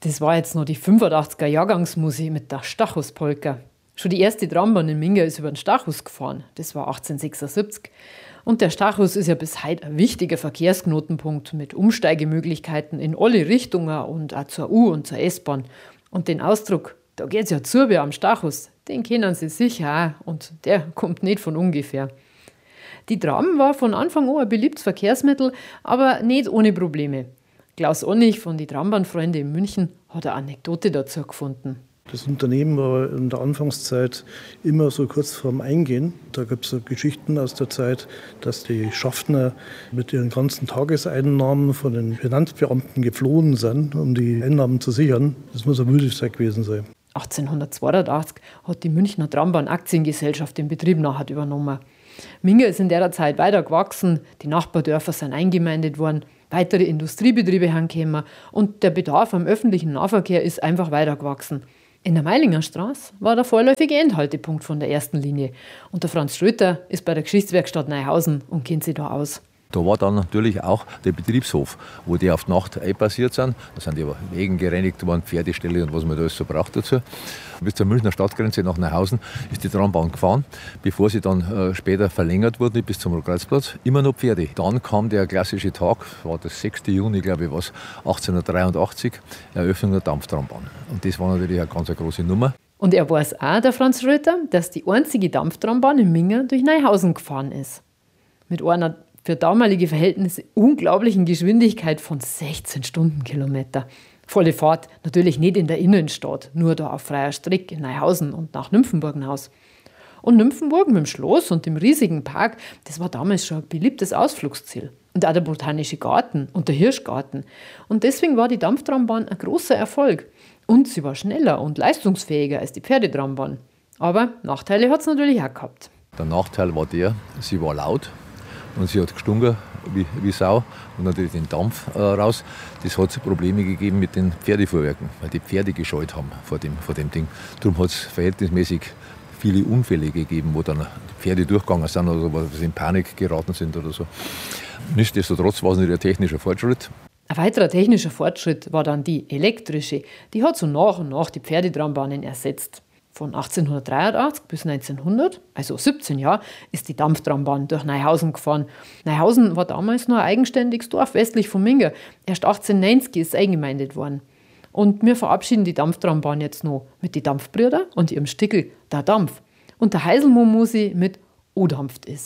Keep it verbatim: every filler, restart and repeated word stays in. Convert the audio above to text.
Das war jetzt noch die fünfundachtziger Jahrgangsmusik mit der Stachus-Polka. Schon die erste Trambahn in Minga ist über den Stachus gefahren. Das war achtzehnhundertsechsundsiebzig. Und der Stachus ist ja bis heute ein wichtiger Verkehrsknotenpunkt mit Umsteigemöglichkeiten in alle Richtungen und auch zur U- und zur S-Bahn. Und den Ausdruck, da geht's ja zu wie am Stachus, den kennen Sie sicher auch und der kommt nicht von ungefähr. Die Tram war von Anfang an ein beliebtes Verkehrsmittel, aber nicht ohne Probleme. Klaus Onnig von die Trambahnfreunde in München hat eine Anekdote dazu gefunden. Das Unternehmen war in der Anfangszeit immer so kurz vorm Eingehen. Da gibt es so Geschichten aus der Zeit, dass die Schaffner mit ihren ganzen Tageseinnahmen von den Finanzbeamten geflohen sind, um die Einnahmen zu sichern. Das muss eine wilde Zeit gewesen sein. achtzehnhundertzweiundachtzig hat die Münchner Trambahn Aktiengesellschaft den Betrieb nachher übernommen. Minga ist in der Zeit weiter gewachsen, die Nachbardörfer sind eingemeindet worden, weitere Industriebetriebe herangekommen und der Bedarf am öffentlichen Nahverkehr ist einfach weiter gewachsen. In der Meilinger Straße war der vorläufige Endhaltepunkt von der ersten Linie und der Franz Schröter ist bei der Geschichtswerkstatt Neuhausen und kennt sich da aus. Da war dann natürlich auch der Betriebshof, wo die auf die Nacht einpassiert sind. Da sind die Wegen gereinigt worden, Pferdeställe und was man da alles so braucht dazu. Bis zur Münchner Stadtgrenze nach Neuhausen ist die Trambahn gefahren, bevor sie dann äh, später verlängert wurde bis zum Kreuzplatz. Immer noch Pferde. Dann kam der klassische Tag, war das sechster Juni, glaube ich, was, achtzehnhundertdreiundachtzig, Eröffnung der Dampftrambahn. Und das war natürlich eine ganz große Nummer. Und er weiß auch, der Franz Schröter, dass die einzige Dampftrambahn in Minga durch Neuhausen gefahren ist. Mit einer für damalige Verhältnisse unglaublichen Geschwindigkeit von sechzehn Stundenkilometer. Volle Fahrt, natürlich nicht in der Innenstadt, nur da auf freier Strecke in Neuhausen und nach Nymphenburg hinaus. Und Nymphenburg mit dem Schloss und dem riesigen Park, das war damals schon ein beliebtes Ausflugsziel. Und auch der Botanische Garten und der Hirschgarten. Und deswegen war die Dampftrambahn ein großer Erfolg. Und sie war schneller und leistungsfähiger als die Pferdetrambahn. Aber Nachteile hat es natürlich auch gehabt. Der Nachteil war der, sie war laut. Und sie hat gestunken wie, wie Sau und natürlich den Dampf äh, raus. Das hat Probleme gegeben mit den Pferdefuhrwerken, weil die Pferde gescheut haben vor dem, vor dem Ding. Darum hat es verhältnismäßig viele Unfälle gegeben, wo dann die Pferde durchgegangen sind oder wo sie in Panik geraten sind oder so. Nichtsdestotrotz war es nicht ein technischer Fortschritt. Ein weiterer technischer Fortschritt war dann die elektrische. Die hat so nach und nach die Pferdetrambanen ersetzt. Von achtzehnhundertdreiundachtzig bis neunzehnhundert, also siebzehn Jahre, ist die Dampftrambahn durch Neuhausen gefahren. Neuhausen war damals nur ein eigenständiges Dorf westlich von Minga. Erst achtzehnhundertneunzig ist es eingemeindet worden. Und wir verabschieden die Dampftrambahn jetzt noch mit die Dampfbrüder und ihrem Stickel Der Dampf. Und der Heiselmoor-Musi mit O dampft is.